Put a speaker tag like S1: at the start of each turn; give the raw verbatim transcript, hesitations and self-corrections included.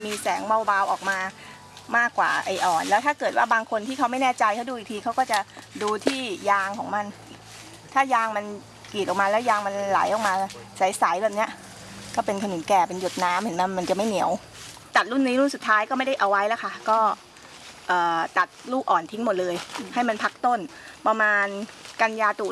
S1: มีแสงเบาๆออกมามากกว่าไออ่อนแล้วถ้าเกิดว่าบางคนที่เขาไม่แน่ใจเขาดูอีกทีเขาก็จะดูที่ยางของมันถ้ายางมันกรีดออกมาแล้วยางมันไหลออกมาใสๆแบบเนี้ยก็เป็นขนุนแก่เป็นหยดน้ำเห็นไหมมันจะไม่เหนียวตัดรุ่นนี้รุ่นสุดท้ายก็ไม่ได้เอาไว้แล้วค่ะก็ตัดลูกอ่อนทิ้งหมดเลยให้มันพักต้นประมาณกันยาตุ